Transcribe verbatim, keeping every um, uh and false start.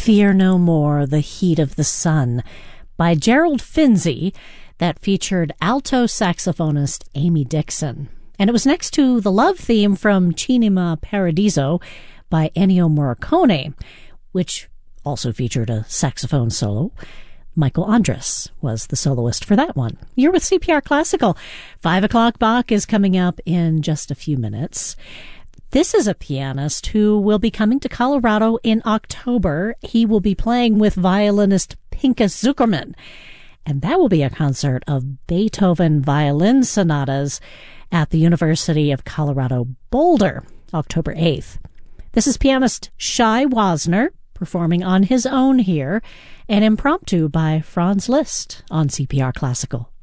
Fear No More, The Heat of the Sun by Gerald Finzi that featured alto saxophonist Amy Dixon. And it was next to the love theme from Cinema Paradiso by Ennio Morricone, which also featured a saxophone solo. Michael Andres was the soloist for that one. You're with C P R Classical. Five o'clock Bach is coming up in just a few minutes. This is a pianist who will be coming to Colorado in October. He will be playing with violinist Pinchas Zukerman. And that will be a concert of Beethoven violin sonatas at the University of Colorado Boulder, October eighth. This is pianist Shai Wasner performing on his own here, an impromptu by Franz Liszt on C P R Classical.